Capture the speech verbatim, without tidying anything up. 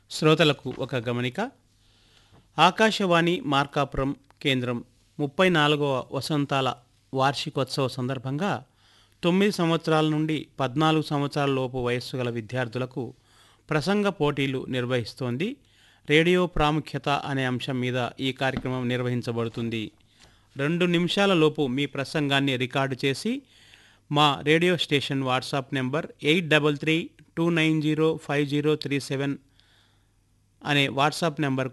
శ్రోతలకు ఒక గమనిక. ఆకాశవాణి మార్కాపురం కేంద్రం ముప్పై నాలుగవ వసంతాల వార్షికోత్సవ సందర్భంగా తొమ్మిది సంవత్సరాల నుండి పద్నాలుగు సంవత్సరాల లోపు వయస్సు గల విద్యార్థులకు ప్రసంగ పోటీలు నిర్వహిస్తోంది. రేడియో ప్రాముఖ్యత అనే అంశం మీద ఈ కార్యక్రమం నిర్వహించబడుతుంది. రెండు నిమిషాల లోపు మీ ప్రసంగాన్ని రికార్డు చేసి మా radio station WhatsApp number eight double three two nine zero five zero three seven అనే వాట్సాప్ నెంబర్కు